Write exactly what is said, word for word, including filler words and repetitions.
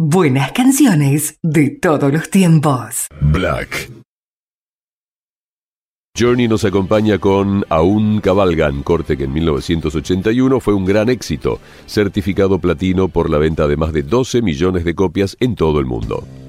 Buenas canciones de todos los tiempos. Black. Journey nos acompaña con Aún Cabalgan, corte que en mil novecientos ochenta y uno fue un gran éxito, certificado platino por la venta de más de doce millones de copias en todo el mundo.